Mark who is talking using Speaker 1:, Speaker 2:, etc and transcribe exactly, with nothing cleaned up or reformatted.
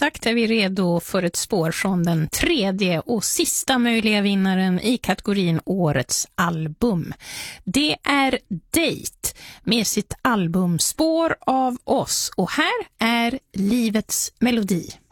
Speaker 1: sagt är vi redo för ett spår från den tredje och sista möjliga vinnaren i kategorin Årets album. Det är Date med sitt album Spår av oss, och här är Livets melodi.